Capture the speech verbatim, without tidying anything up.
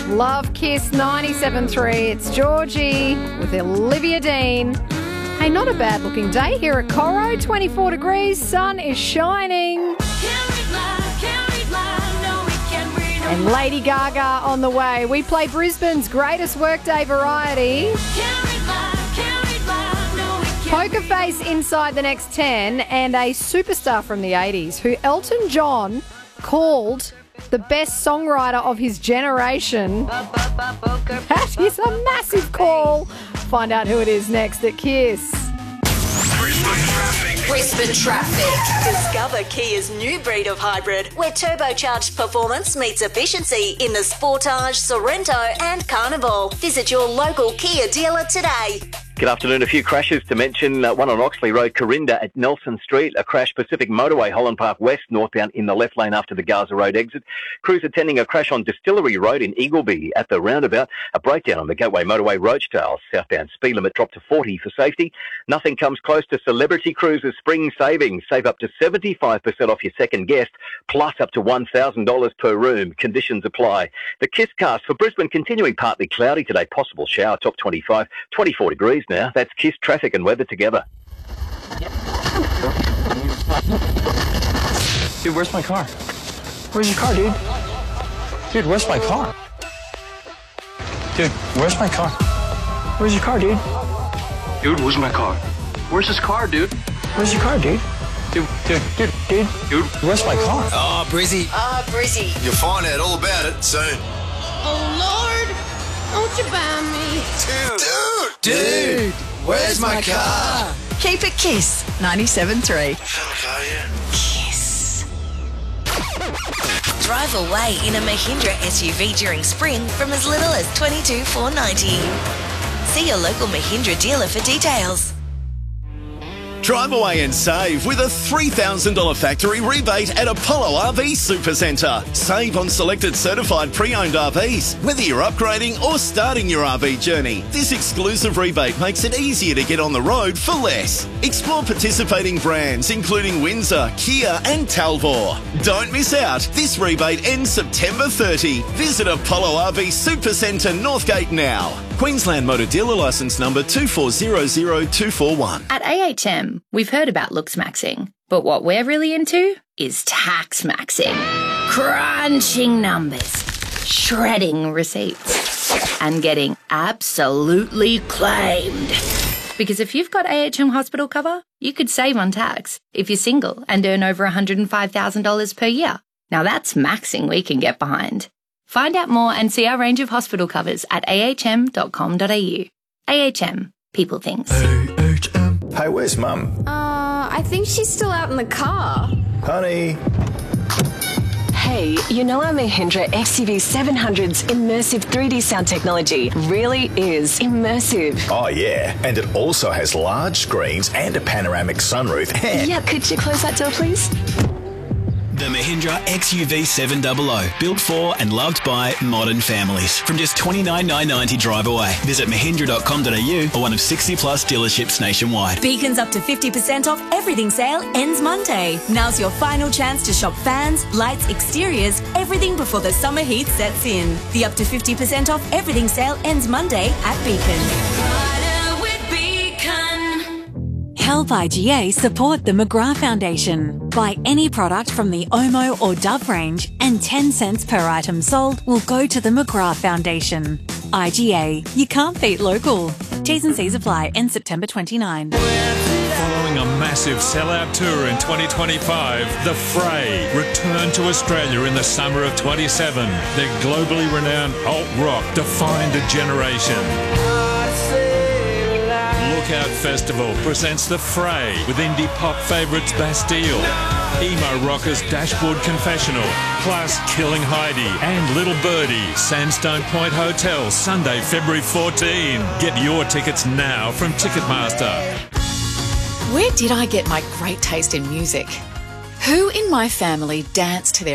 Love Kiss ninety-seven three. It's Georgie with Olivia Dean. Hey, not a bad looking day here at Coro. twenty-four degrees, sun is shining. And Lady Gaga on the way. We play Brisbane's greatest workday variety. Poker Face inside the next ten, and a superstar from the eighties who Elton John called the best songwriter of his generation. That is a massive call. Find out who it is next at Kiss. Brisbane Traffic. Discover Kia's new breed of hybrid, where turbocharged performance meets efficiency in the Sportage, Sorrento and Carnival. Visit your local Kia dealer today. Good afternoon. A few crashes to mention. Uh, one on Oxley Road, Corinda at Nelson Street. A crash Pacific Motorway, Holland Park West, northbound in the left lane after the Gaza Road exit. Crews attending a crash on Distillery Road in Eagleby at the roundabout. A breakdown on the Gateway Motorway, Rochedale. Southbound speed limit dropped to forty for safety. Nothing comes close to Celebrity Cruises Spring Savings. Save up to seventy-five percent off your second guest, plus up to one thousand dollars per room. Conditions apply. The Kiss cast for Brisbane continuing partly cloudy today. Possible shower, top twenty-five, twenty-four degrees now. That's Kiss traffic and weather together. Dude, where's my car? Where's your car, dude? Dude, where's my car? Dude, where's my car? Where's your car, dude? Dude, where's my car? Where's his car, dude? Where's your car, dude? Dude, dude, dude, dude, dude, where's my car? Oh, Brizzy. Ah, uh, Brizzy. You'll find out all about it soon. Oh, Lord, don't you buy me? Dude, dude, dude, where's my car? Keep it Kiss ninety-seven three. Car, yeah. Kiss. Drive away in a Mahindra S U V during spring from as little as twenty-two thousand four hundred ninety dollars. See your local Mahindra dealer for details. Drive away and save with a three thousand dollars factory rebate at Apollo R V Supercentre. Save on selected certified pre-owned R Vs, whether you're upgrading or starting your R V journey. This exclusive rebate makes it easier to get on the road for less. Explore participating brands including Windsor, Kia and Talbot. Don't miss out. This rebate ends September thirtieth. Visit Apollo R V Supercentre Northgate now. Queensland Motor Dealer Licence number two four zero zero two four one. At A H M, we've heard about looks maxing, but what we're really into is tax maxing. Crunching numbers, shredding receipts, and getting absolutely claimed. Because if you've got A H M hospital cover, you could save on tax if you're single and earn over one hundred five thousand dollars per year. Now that's maxing we can get behind. Find out more and see our range of hospital covers at a h m dot com dot a u. A H M. People things. A H M. Hey, where's Mum? Uh, I think she's still out in the car. Honey. Hey, you know our Mahindra X U V seven hundred's immersive three D sound technology really is immersive. Oh, yeah. And it also has large screens and a panoramic sunroof. And yeah, could you close that door, please? The Mahindra X U V seven hundred, built for and loved by modern families. From just twenty-nine thousand nine hundred ninety drive away. Visit mahindra dot com dot a u or one of sixty plus dealerships nationwide. Beacon's up to fifty percent off everything sale ends Monday. Now's your final chance to shop fans, lights, exteriors, everything before the summer heat sets in. The up to fifty percent off everything sale ends Monday at Beacon. Help I G A support the McGrath Foundation. Buy any product from the Omo or Dove range and ten cents per item sold will go to the McGrath Foundation. I G A, you can't beat local. T's and C's apply, end September twenty-ninth. Following a massive sellout tour in twenty twenty-five, The Fray return to Australia in the summer of twenty-seven. Their globally renowned alt rock defined a generation. Lookout Festival presents The Fray with indie pop favourites Bastille, emo rockers Dashboard Confessional, plus Killing Heidi and Little Birdie, Sandstone Point Hotel, Sunday, February fourteenth. Get your tickets now from Ticketmaster. Where did I get my great taste in music? Who in my family danced to their